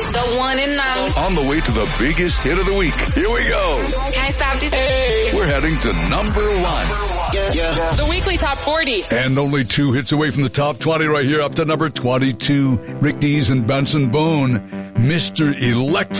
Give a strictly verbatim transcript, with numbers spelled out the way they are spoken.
The one and nine. On the way to the biggest hit of the week. Here we go. Can't stop this. Hey. We're heading to number one. Yeah, yeah. The weekly top forty. And only two hits away from the top twenty right here, up to number twenty-two. Rick Dees and Benson Boone. Mister Electric.